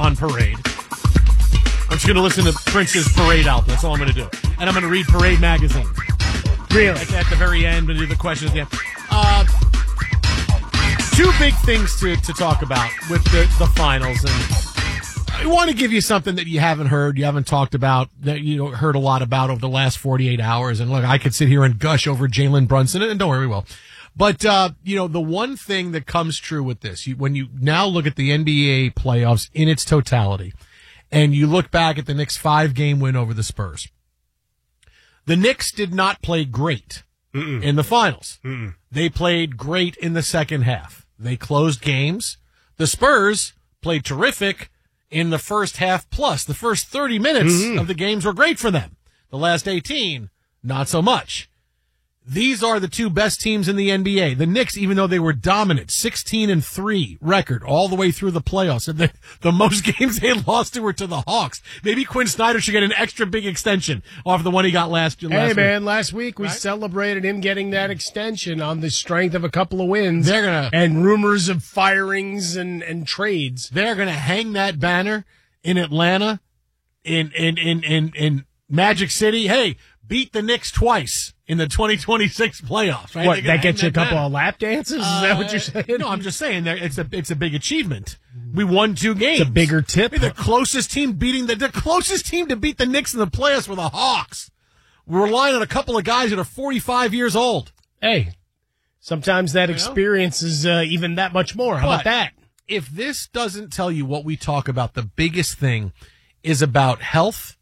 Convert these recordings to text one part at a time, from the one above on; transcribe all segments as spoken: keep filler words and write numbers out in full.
on Parade. I'm just going to listen to Prince's Parade album. That's all I'm going to do. And I'm going to read Parade magazine. Really? At, at the very end, and do the questions at the end. Uh, two big things to, to talk about with the, the finals. And I want to give you something that you haven't heard, you haven't talked about, that you heard a lot about over the last forty-eight hours. And look, I could sit here and gush over Jalen Brunson, and don't worry, we will. But, uh, you know, the one thing that comes true with this, you, when you now look at the N B A playoffs in its totality, and you look back at the Knicks' five-game win over the Spurs, the Knicks did not play great Mm-mm. in the finals. Mm-mm. They played great in the second half. They closed games. The Spurs played terrific in the first half plus. The first thirty minutes mm-hmm. of the games were great for them. The last eighteen, not so much. These are the two best teams in the N B A. The Knicks, even though they were dominant, sixteen and three record all the way through the playoffs. And the, the most games they lost to were to the Hawks. Maybe Quinn Snyder should get an extra big extension off the one he got last year. Hey, last man, week. last week we right? celebrated him getting that extension on the strength of a couple of wins. They're gonna and rumors of firings and, and trades. They're going to hang that banner in Atlanta, in, in, in, in, in Magic City. Hey, beat the Knicks twice in the twenty twenty-six playoffs. Right? What, that gets you a couple banner. of lap dances? Is uh, that what you're saying? No, I'm just saying that it's a it's a big achievement. We won two games. It's a bigger tip. I mean, the closest team beating the the closest team to beat the Knicks in the playoffs were the Hawks. We're relying on a couple of guys that are forty-five years old. Hey, sometimes that you experience know? is uh, even that much more. How but about that? If this doesn't tell you what we talk about, the biggest thing is about health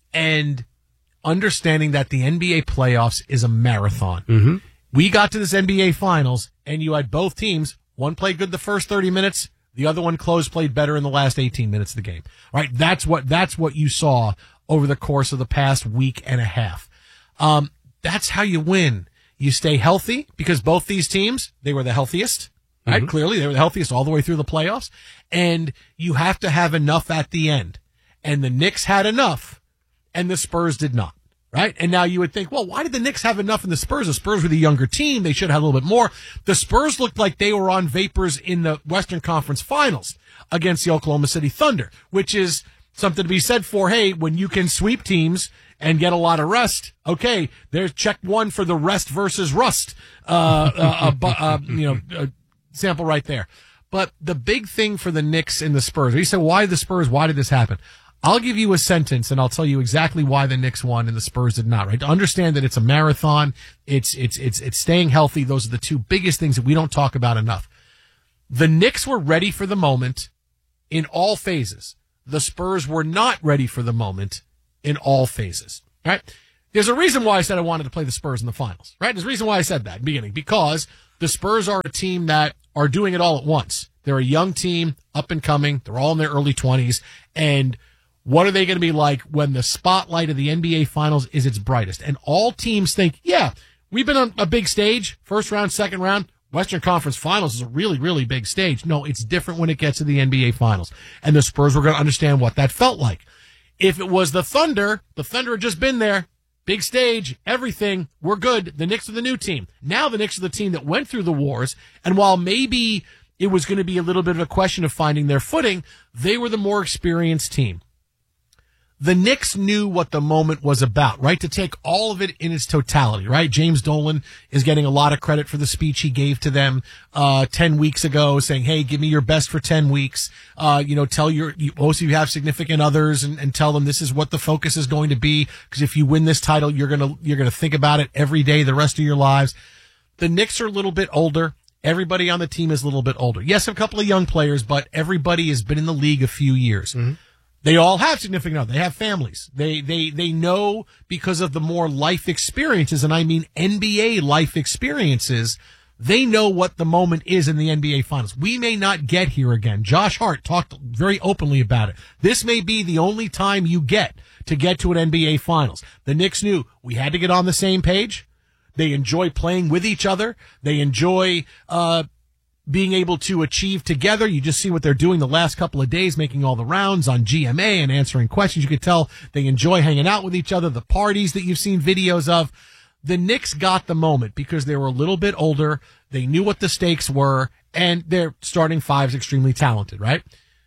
and understanding that the N B A playoffs is a marathon. Mm-hmm. We got to this N B A finals, and you had both teams. One played good the first thirty minutes. The other one closed, played better in the last eighteen minutes of the game. All right, that's what that's what you saw over the course of the past week and a half. Um, that's how you win. You stay healthy because both these teams, they were the healthiest. Right? Mm-hmm. Clearly, they were the healthiest all the way through the playoffs. And you have to have enough at the end. And the Knicks had enough, and the Spurs did not. Right? And now you would think, well, why did the Knicks have enough in the Spurs? The Spurs were the younger team. They should have had a little bit more. The Spurs looked like they were on vapors in the Western Conference Finals against the Oklahoma City Thunder, which is something to be said for, hey, when you can sweep teams and get a lot of rest, okay, there's check one for the rest versus rust, uh, uh, uh, uh you know, uh, sample right there. But the big thing for the Knicks and the Spurs, you say, why the Spurs? Why did this happen? I'll give you a sentence and I'll tell you exactly why the Knicks won and the Spurs did not, right? To understand that it's a marathon, it's, it's, it's, it's staying healthy. Those are the two biggest things that we don't talk about enough. The Knicks were ready for the moment in all phases. The Spurs were not ready for the moment in all phases, right? There's a reason why I said I wanted to play the Spurs in the finals, right? There's a reason why I said that in the beginning, because the Spurs are a team that are doing it all at once. They're a young team, up and coming. They're all in their early twenties. And what are they going to be like when the spotlight of the N B A Finals is its brightest? And all teams think, yeah, we've been on a big stage, first round, second round. Western Conference Finals is a really, really big stage. No, it's different when it gets to the N B A Finals. And the Spurs were going to understand what that felt like. If it was the Thunder, the Thunder had just been there. Big stage, everything, we're good. The Knicks are the new team. Now the Knicks are the team that went through the wars. And while maybe it was going to be a little bit of a question of finding their footing, they were the more experienced team. The Knicks knew what the moment was about, right? To take all of it in its totality, right? James Dolan is getting a lot of credit for the speech he gave to them, uh, ten weeks ago saying, hey, give me your best for ten weeks. Uh, you know, tell your, you, most of you have significant others and, and tell them this is what the focus is going to be. Cause if you win this title, you're going to, you're going to think about it every day, the rest of your lives. The Knicks are a little bit older. Everybody on the team is a little bit older. Yes, a couple of young players, but everybody has been in the league a few years. Mm-hmm. They all have significant others. They have families. They, they, they know because of the more life experiences, and I mean N B A life experiences, they know what the moment is in the N B A Finals. We may not get here again. Josh Hart talked very openly about it. This may be the only time you get to get to an N B A Finals. The Knicks knew we had to get on the same page. They enjoy playing with each other. They enjoy, uh, being able to achieve together. You just see what they're doing the last couple of days, making all the rounds on G M A and answering questions. You could tell they enjoy hanging out with each other, the parties that you've seen videos of. The Knicks got the moment because they were a little bit older. They knew what the stakes were, and their starting five's extremely talented, right?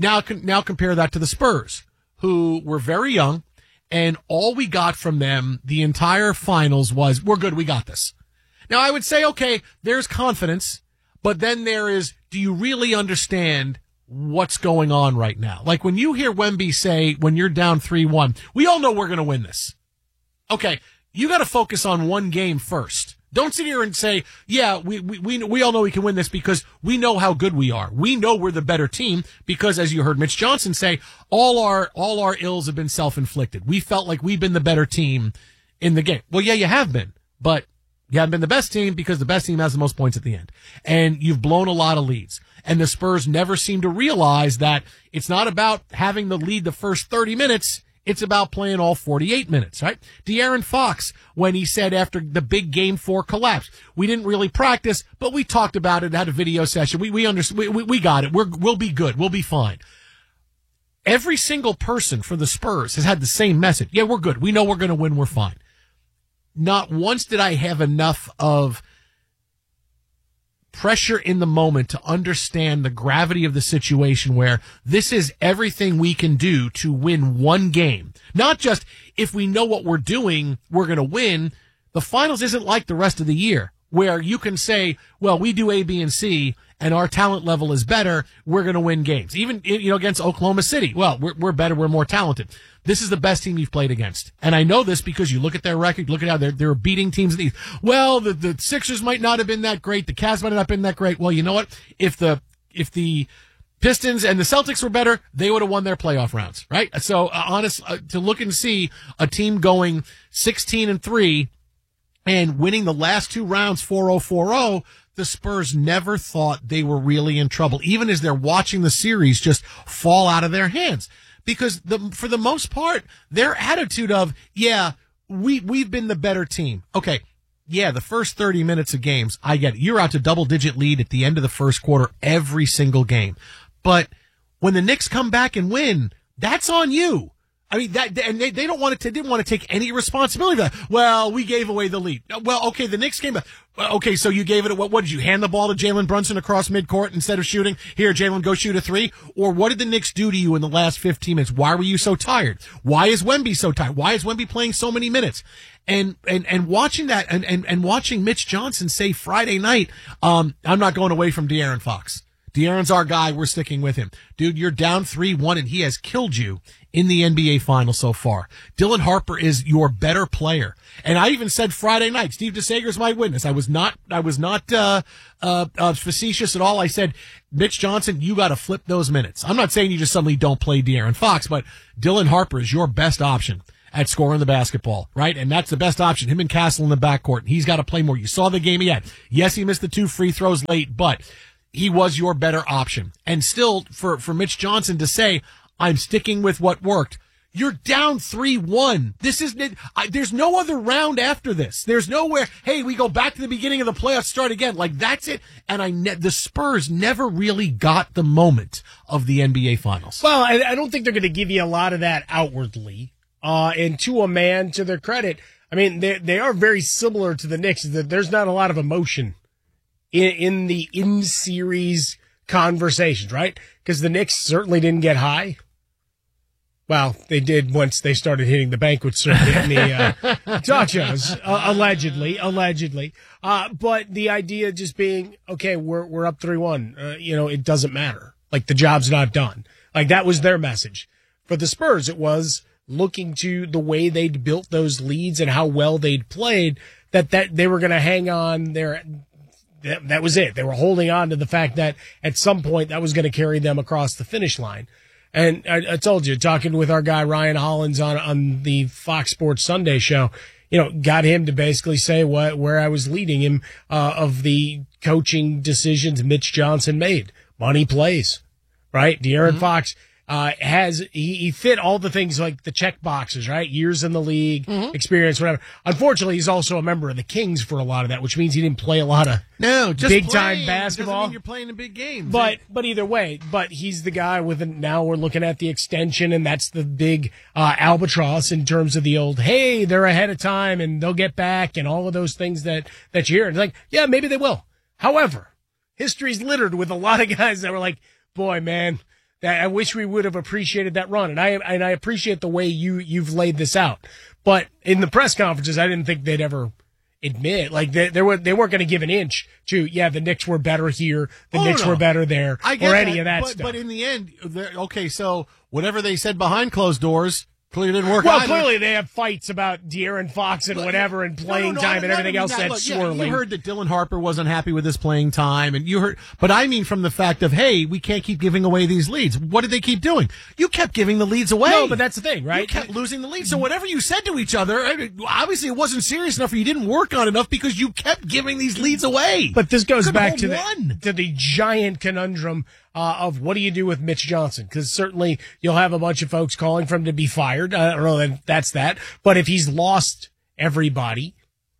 Now, now compare that to the Spurs, who were very young, and all we got from them the entire finals was, we're good, we got this. Now, I would say, okay, there's confidence, but then there is, do you really understand what's going on right now? Like when you hear Wemby say, when you're down three one, we all know we're going to win this. Okay, you got to focus on one game first. Don't sit here and say, yeah, we, we, we, we all know we can win this because we know how good we are. We know we're the better team because, as you heard Mitch Johnson say, all our, all our ills have been self-inflicted. We felt like we've been the better team in the game. Well, yeah, you have been, but you haven't been the best team because the best team has the most points at the end. And you've blown a lot of leads. And the Spurs never seem to realize that it's not about having the lead the first thirty minutes. It's about playing all forty-eight minutes, right? De'Aaron Fox, when he said after the big game four collapse, we didn't really practice, but we talked about it, had a video session. We, we understood, we, we, we got it. We're, we'll be good. We'll be fine. Every single person for the Spurs has had the same message. Yeah, we're good. We know we're going to win. We're fine. Not once did I have enough of pressure in the moment to understand the gravity of the situation where this is everything we can do to win one game. Not just if we know what we're doing, we're going to win. The finals isn't like the rest of the year where you can say, well, we do A, B, and C, and our talent level is better. We're going to win games. Even, you know, against Oklahoma City. Well, we're, we're better. We're more talented. This is the best team you've played against. And I know this because you look at their record, look at how they're, they're beating teams. These. Well, the, the Sixers might not have been that great. The Cavs might not have been that great. Well, you know what? If the, if the Pistons and the Celtics were better, they would have won their playoff rounds, right? So, uh, honest, uh, to look and see a team going sixteen and three and winning the last two rounds four oh four oh, the Spurs never thought they were really in trouble, even as they're watching the series just fall out of their hands. Because the, for the most part, their attitude of, yeah, we, we've been the better team. Okay. Yeah, the first thirty minutes of games, I get it. You're out to double digit lead at the end of the first quarter every single game. But when the Knicks come back and win, that's on you. I mean, that, and they, they don't want to, didn't want to take any responsibility for that. Well, we gave away the lead. Well, okay, the Knicks came back. Okay, so you gave it, what, what did you hand the ball to Jalen Brunson across midcourt instead of shooting? Here, Jalen, go shoot a three. Or what did the Knicks do to you in the last fifteen minutes? Why were you so tired? Why is Wemby so tired? Why is Wemby playing so many minutes? And, and, and watching that and, and, and watching Mitch Johnson say Friday night, um, I'm not going away from De'Aaron Fox. De'Aaron's our guy. We're sticking with him. Dude, you're down three one and he has killed you in the N B A final so far. Dylan Harper is your better player. And I even said Friday night, Steve DeSager's my witness. I was not, I was not, uh, uh, uh, facetious at all. I said, Mitch Johnson, you got to flip those minutes. I'm not saying you just suddenly don't play De'Aaron Fox, but Dylan Harper is your best option at scoring the basketball, right? And that's the best option. Him and Castle in the backcourt. He's got to play more. You saw the game he had. Yes, he missed the two free throws late, but he was your better option. And still, for, for Mitch Johnson to say, I'm sticking with what worked. You're down three one. This is, I, there's no other round after this. There's nowhere, hey, we go back to the beginning of the playoffs, start again. Like, that's it. And I, ne- the Spurs never really got the moment of the N B A Finals. Well, I, I don't think they're going to give you a lot of that outwardly. Uh, and to a man, to their credit, I mean, they, they are very similar to the Knicks, that there's not a lot of emotion in, in the in-series conversations, right? Because the Knicks certainly didn't get high. Well, they did once they started hitting the banquet circuit in the uh, talk shows, uh, allegedly, allegedly. Uh, but the idea just being, okay, we're we're up three one. Uh, you know, it doesn't matter. Like, the job's not done. Like, that was their message. For the Spurs, it was looking to the way they'd built those leads and how well they'd played, that, that they were going to hang on their, that, that was it. They were holding on to the fact that at some point that was going to carry them across the finish line. And I, I told you, talking with our guy Ryan Hollins on on the Fox Sports Sunday show, you know, got him to basically say what where I was leading him uh, of the coaching decisions Mitch Johnson made. Money plays, right? De'Aaron mm-hmm. Fox uh, has he, he fit all the things like the check boxes, right? Years in the league, mm-hmm. experience, whatever. Unfortunately, he's also a member of the Kings for a lot of that, which means he didn't play a lot of no just big playing. time basketball. Doesn't mean you're playing in big games, but but either way, but he's the guy with. A, now we're looking at the extension, and that's the big uh, albatross in terms of the old. Hey, they're ahead of time, and they'll get back, and all of those things that that you hear. It's like, yeah, maybe they will. However, history's littered with a lot of guys that were like, boy, man. That I wish we would have appreciated that run, and I and I appreciate the way you you've laid this out. But in the press conferences, I didn't think they'd ever admit, like they, they were they weren't going to give an inch to, yeah, the Knicks were better here, the oh, Knicks no. were better there, I get or any that, of that but, stuff. But in the end, okay, so whatever they said behind closed doors clearly didn't work. Well, either. clearly they have fights about De'Aaron Fox and whatever, and playing no, no, no, time and everything else that. that's Look, yeah, swirling. you heard that Dylan Harper wasn't happy with his playing time, and you heard, but I mean from the fact of, hey, we can't keep giving away these leads. What did they keep doing? You kept giving the leads away. No, but that's the thing, right? You kept losing the lead. So whatever you said to each other, I mean, obviously it wasn't serious enough, or you didn't work on enough because you kept giving these leads away. But this goes Could've back held to one. the, to the giant conundrum uh, of what do you do with Mitch Johnson? Because certainly you'll have a bunch of folks calling for him to be fired. I don't know if that's that. But if he's lost everybody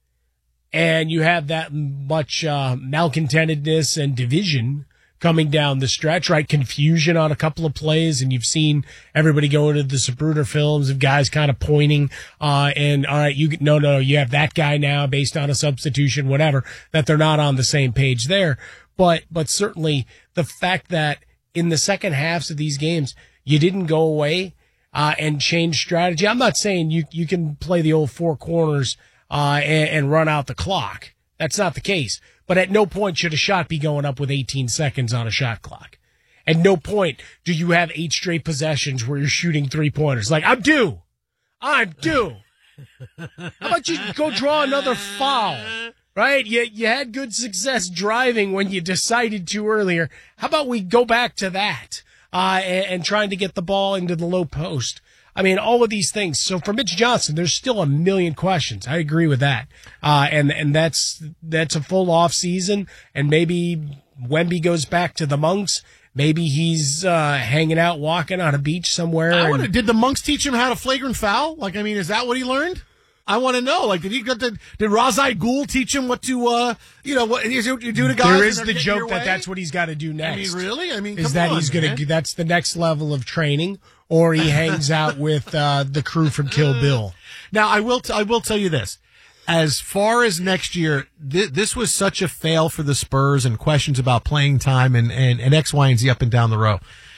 and you have that much uh, malcontentedness and division coming down the stretch, right? Confusion on a couple of plays, and you've seen everybody go into the Zapruder films of guys kind of pointing, uh, and all right, you no, no, you have that guy now based on a substitution, whatever, that they're not on the same page there. But, but certainly the fact that in the second halves of these games, you didn't go away, uh, and change strategy. I'm not saying you, you can play the old four corners, uh, and, and run out the clock. That's not the case. But at no point should a shot be going up with eighteen seconds on a shot clock. At no point do you have eight straight possessions where you're shooting three pointers. Like, I'm due. I'm due. How about you go draw another foul? Right? You, you had good success driving when you decided to earlier. How about we go back to that, uh, and, and trying to get the ball into the low post? I mean, all of these things. So for Mitch Johnson, there's still a million questions. I agree with that. Uh, and, and that's, that's a full off season. And maybe Wemby goes back to the Monks. Maybe he's, uh, hanging out, walking on a beach somewhere. I and- wanna, did the Monks teach him how to flagrant foul? Like, I mean, is that what he learned? I want to know. Like, did he, did, did Razai Ghul teach him what to, uh, you know, what you do to guys? There is that are the getting joke your that way? that's what he's got to do next. I mean, really? I mean, is come that on, he's going man. to, that's the next level of training, or he hangs out with, uh, the crew from Kill Bill. Now, I will, t- I will tell you this. As far as next year, th- this was such a fail for the Spurs and questions about playing time and, and, and X, Y, and Z up and down the row.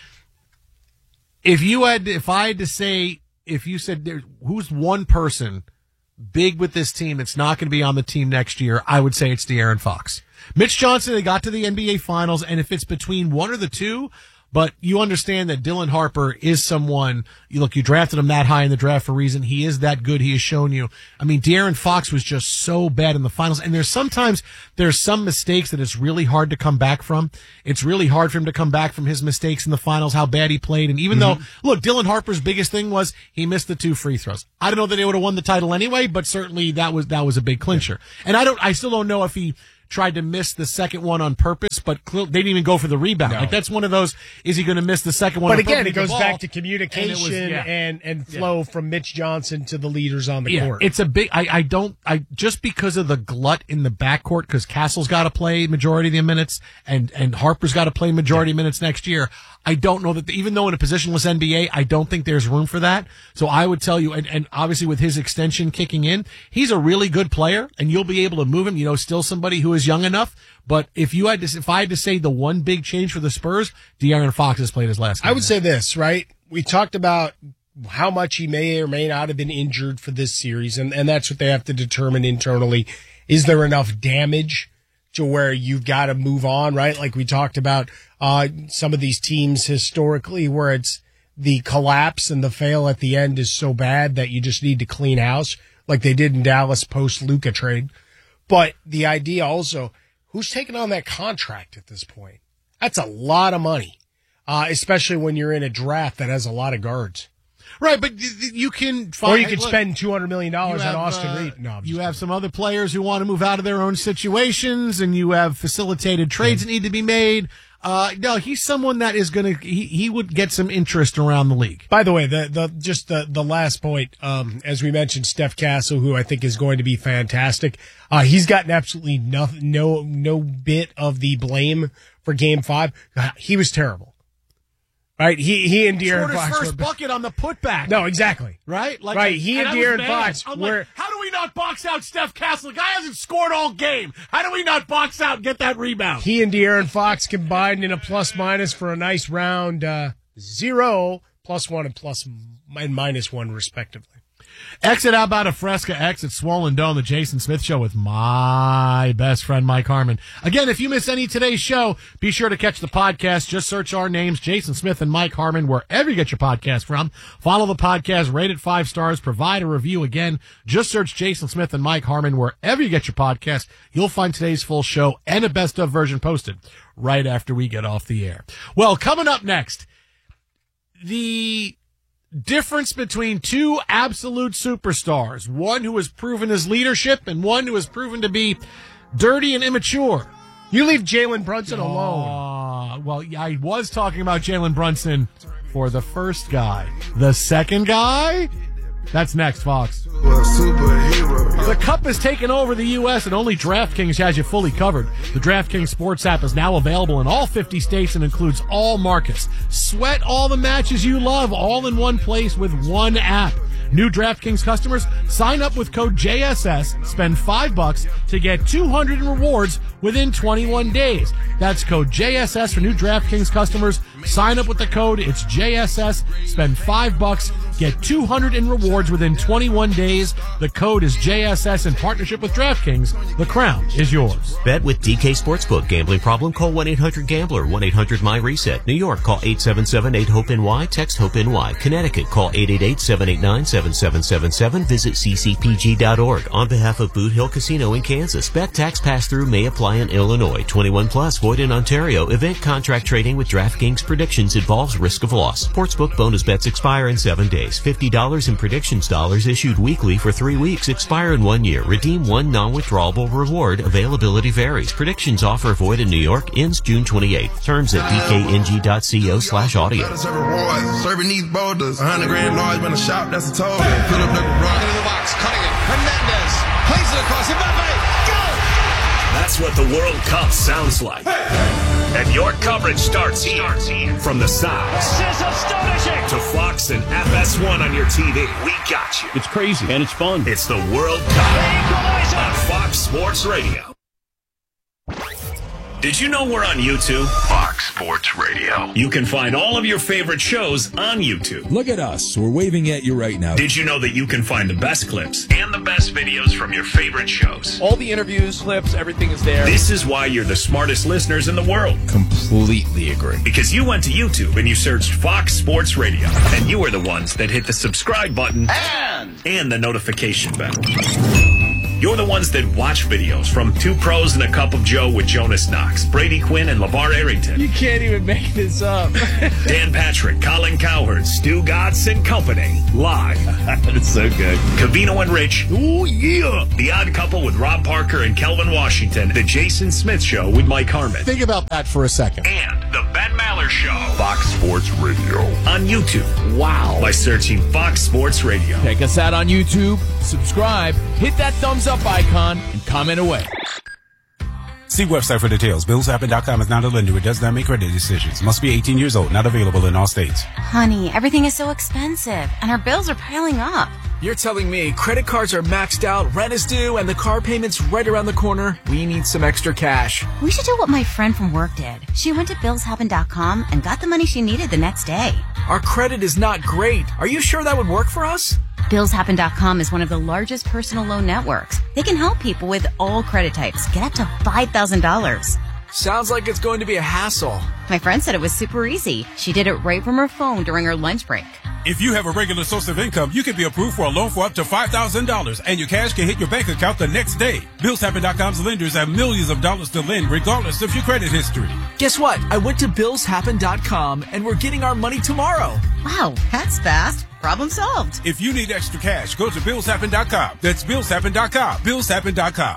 If you had, if I had to say, if you said, there, who's one person big with this team that's not going to be on the team next year, I would say it's De'Aaron Fox. Mitch Johnson, they got to the N B A Finals, and if it's between one or the two, but you understand that Dylan Harper is someone, you look, you drafted him that high in the draft for a reason. He is that good. He has shown you. I mean, De'Aaron Fox was just so bad in the finals. And there's sometimes, there's some mistakes that it's really hard to come back from. It's really hard for him to come back from his mistakes in the finals, how bad he played. And even mm-hmm. though, look, Dylan Harper's biggest thing was he missed the two free throws. I don't know that they would have won the title anyway, but certainly that was, that was a big clincher. And I don't, I still don't know if he tried to miss the second one on purpose, but clearly they didn't even go for the rebound. No. Like, that's one of those, is he going to miss the second one? But on again, purpose it goes ball? back to communication and, was, yeah. and, and flow yeah. from Mitch Johnson to the leaders on the yeah, court. It's a big, I, I don't, I, just because of the glut in the backcourt, because Castle's got to play majority of the minutes and, and Harper's got to play majority yeah. minutes next year. I don't know that, the, even though in a positionless N B A, I don't think there's room for that. So I would tell you, and, and obviously with his extension kicking in, he's a really good player and you'll be able to move him, you know, still somebody who is young enough. But if you had to, if I had to say the one big change for the Spurs, De'Aaron Fox has played his last game. I would say this, right? We talked about how much he may or may not have been injured for this series, and, and that's what they have to determine internally. Is there enough damage to where you've got to move on, right? Like we talked about, uh, some of these teams historically where it's the collapse and the fail at the end is so bad that you just need to clean house, like they did in Dallas post Luka trade. But the idea also, who's taking on that contract at this point? That's a lot of money, uh, especially when you're in a draft that has a lot of guards. Right, but you can find, or you can look, spend two hundred million dollars on Austin uh, Reed. No, you have some other players who want to move out of their own situations, and you have facilitated trades yeah. that need to be made. Uh, no, he's someone that is going to, he, he would get some interest around the league. By the way, the, the, just the, the last point, um, as we mentioned, Steph Castle, who I think is going to be fantastic. Uh, he's gotten absolutely nothing, no, no bit of the blame for game five. He was terrible. Right? He, he and De'Aaron Scored Fox. his first were, bucket on the putback. No, exactly. Right? Like, right. He and, and De'Aaron Fox I'm were. Like, how do we not box out Steph Castle? The guy hasn't scored all game. How do we not box out and get that rebound? He and De'Aaron Fox combined in a plus minus for a nice round, uh, zero, plus one, and plus and minus one, respectively. Exit out about a Fresca, exit Swollen Dome, the Jason Smith Show with my best friend, Mike Harmon. Again, if you miss any of today's show, be sure to catch the podcast. Just search our names, Jason Smith and Mike Harmon, wherever you get your podcast from. Follow the podcast, rate it five stars, provide a review. Again, just search Jason Smith and Mike Harmon wherever you get your podcast. You'll find today's full show and a best of version posted right after we get off the air. Well, coming up next, the difference between two absolute superstars, one who has proven his leadership and one who has proven to be dirty and immature. You leave Jalen Brunson uh, alone. Well, I was talking about Jalen Brunson for the first guy. The second guy? That's next, Fox. The Cup has taken over the U S and only DraftKings has you fully covered. The DraftKings Sports app is now available in all fifty states and includes all markets. Sweat all the matches you love all in one place with one app. New DraftKings customers, sign up with code J S S, spend five bucks to get two hundred in rewards within twenty-one days. That's code J S S for new DraftKings customers. Sign up with the code, it's J S S, spend five bucks, get two hundred in rewards within twenty-one days. The code is J S S in partnership with DraftKings. The crown is yours. Bet with D K Sportsbook. Gambling problem? Call one eight hundred gambler, one eight hundred my reset. New York, call eight seven seven eight hope N Y, text HOPE-NY. Connecticut, call eight eight eight seven eight nine seven seven seven seven. Visit c c p g dot org. On behalf of Boot Hill Casino in Kansas, bet tax pass-through may apply in Illinois. twenty-one plus, void in Ontario. Event contract trading with DraftKings predictions involves risk of loss. Sportsbook bonus bets expire in seven days. fifty dollars in predictions dollars issued weekly for three weeks. Expire in one year. Redeem one non-withdrawable reward. Availability varies. Predictions offer void in New York. Ends June twenty-eighth. Terms at d k n g dot co slash audio. Serving these boulders. one hundred grand large when I shop, that's a total. Put up the run into the box. Cutting it. Hernandez. Plays it across. Mbappe. Go! That's what the World Cup sounds like. And your coverage starts here. From the sound this is astonishing to Fox and F S one on your T V. We got you. It's crazy and it's fun. It's the World Cup on Fox Sports Radio. Did you know we're on YouTube? Fox Sports Radio. You can find all of your favorite shows on YouTube. Look at us. We're waving at you right now. Did you know that you can find the best clips and the best videos from your favorite shows? All the interviews, clips, everything is there. This is why you're the smartest listeners in the world. Completely agree. Because you went to YouTube and you searched Fox Sports Radio. And you were the ones that hit the subscribe button and, and the notification bell. You're the ones that watch videos from Two Pros and a Cup of Joe with Jonas Knox, Brady Quinn, and LeVar Arrington. You can't even make this up. Dan Patrick, Colin Cowherd, Stu Gatz, and company. Live. That's so good. Covino and Rich. Oh, yeah. The Odd Couple with Rob Parker and Kelvin Washington. The Jason Smith Show with Mike Harmon. Think about that for a second. And the Ben Maller Show. Fox Sports Radio. On YouTube. Wow. By searching Fox Sports Radio. Check us out on YouTube. Subscribe. Hit that thumbs up icon and comment away. See website for details. Bills Happen dot com is not a lender. It does not make credit decisions. Must be eighteen years old. Not available in all states. Honey, everything is so expensive, and our bills are piling up. You're telling me credit cards are maxed out, rent is due, and the car payment's right around the corner? We need some extra cash. We should do what my friend from work did. She went to Bills Happen dot com and got the money she needed the next day. Our credit is not great. Are you sure that would work for us? Bills Happen dot com is one of the largest personal loan networks. They can help people with all credit types get up to five thousand dollars. Sounds like it's going to be a hassle. My friend said it was super easy. She did it right from her phone during her lunch break. If you have a regular source of income, you can be approved for a loan for up to five thousand dollars, and your cash can hit your bank account the next day. Bills Happen dot com's lenders have millions of dollars to lend regardless of your credit history. Guess what? I went to Bills Happen dot com, and we're getting our money tomorrow. Wow, that's fast. Problem solved. If you need extra cash, go to Bills Happen dot com. That's Bills Happen dot com. Bills Happen dot com.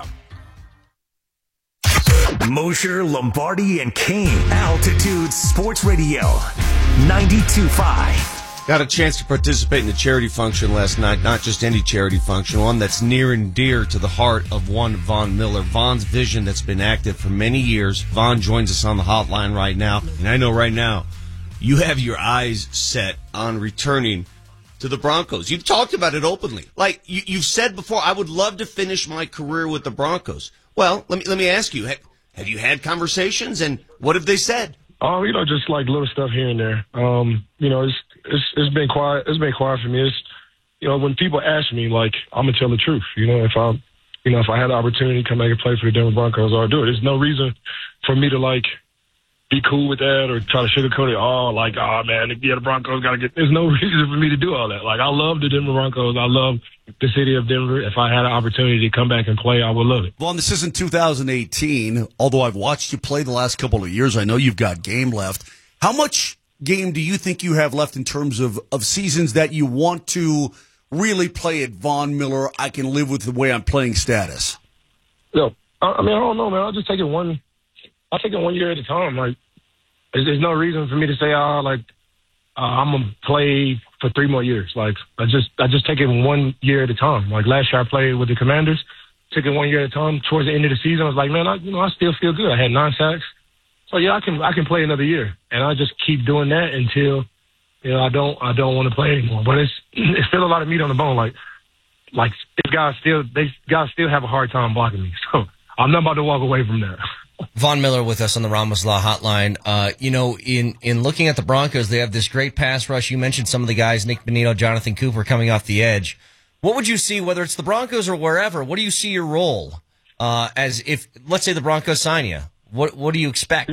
Mosher, Lombardi, and Kane. Altitude Sports Radio. ninety-two point five. Got a chance to participate in the charity function last night. Not just any charity function, one that's near and dear to the heart of one Von Miller. Von's vision that's been active for many years. Von joins us on the hotline right now. And I know right now you have your eyes set on returning to the Broncos. You've talked about it openly. Like you, you've said before, I would love to finish my career with the Broncos. Well, let me let me ask you, have, have you had conversations, and what have they said? Oh, you know, just like little stuff here and there. Um, you know, it's it's it's been quiet. It's been quiet for me. It's, you know, when people ask me, like, I'm gonna tell the truth. You know, if I, you know, if I had the opportunity to come back and play for the Denver Broncos, I'll do it. There's no reason for me to like be cool with that or try to sugarcoat it. Oh, like, oh man, yeah, the Broncos gotta get. There's no reason for me to do all that. Like, I love the Denver Broncos. I love the city of Denver. If I had an opportunity to come back and play, I would love it. Well, this isn't two thousand eighteen. Although I've watched you play the last couple of years, I know you've got game left. How much game do you think you have left in terms of, of seasons that you want to really play at Von Miller? I can live with the way I'm playing status. No, I, I mean, I don't know, man. I'll just take it one. I'll take it one year at a time. Like, there's, there's no reason for me to say, oh, like, uh, I'm gonna play for three more years. Like, I just, I just take it one year at a time. Like last year, I played with the Commanders, took it one year at a time. Towards the end of the season, I was like, man, I, you know, I still feel good. I had nine sacks, so yeah, I can, I can play another year, and I just keep doing that until, you know, I don't, I don't want to play anymore. But it's, it's still a lot of meat on the bone. Like, like these guys still, they guys still have a hard time blocking me. So I'm not about to walk away from that. Von Miller with us on the Ramos Law Hotline. Uh, you know, in, in looking at the Broncos, they have this great pass rush. You mentioned some of the guys, Nick Bonito, Jonathan Cooper, coming off the edge. What would you see, whether it's the Broncos or wherever, what do you see your role uh, as if, let's say the Broncos sign you? What what do you expect?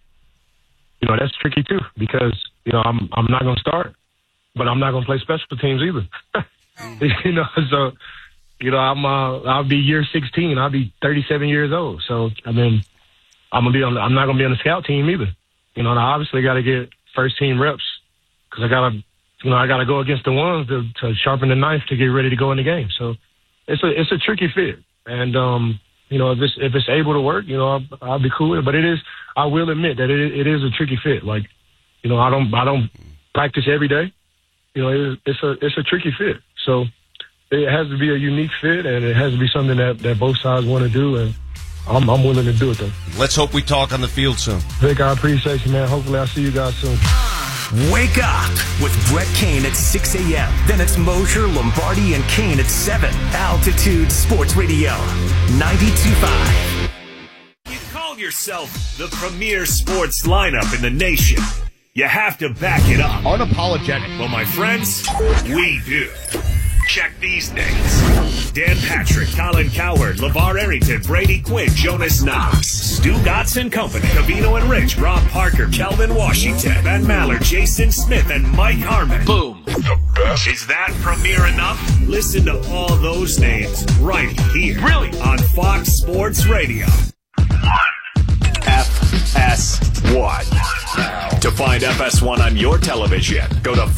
You know, that's tricky too, because, you know, I'm I'm not going to start, but I'm not going to play special teams either. You know, so, you know, I'm uh, I'll be year sixteen. I'll be thirty-seven years old. So, I mean, I'm gonna be on. I'm not gonna be on the scout team either. You know, and I obviously got to get first team reps because I gotta, you know, I gotta go against the ones to, to sharpen the knife to get ready to go in the game. So it's a it's a tricky fit, and um, you know, if it's if it's able to work, you know, I'll, I'll be cool with it. But it is, I will admit that it it is a tricky fit. Like, you know, I don't I don't practice every day. You know, it, it's a it's a tricky fit. So it has to be a unique fit, and it has to be something that, that both sides want to do, and I'm, I'm willing to do it, though. Let's hope we talk on the field soon. Vic, I appreciate you, man. Hopefully I'll see you guys soon. Wake up with Brett Kane at six a.m. Then it's Mosher, Lombardi, and Kane at seven. Altitude Sports Radio, ninety-two point five. You call yourself the premier sports lineup in the nation. You have to back it up. Unapologetic. Well, my friends, we do. Check these names. Dan Patrick, Colin Cowherd, LeVar Arrington, Brady Quinn, Jonas Knox, Stu Gotts and Company, Cavino and Rich, Rob Parker, Kelvin Washington, Ben Maller, Jason Smith, and Mike Harmon. Boom. The best. Is that premier enough? Listen to all those names right here. Really? On Fox Sports Radio. F S one. To find F S one on your television, go to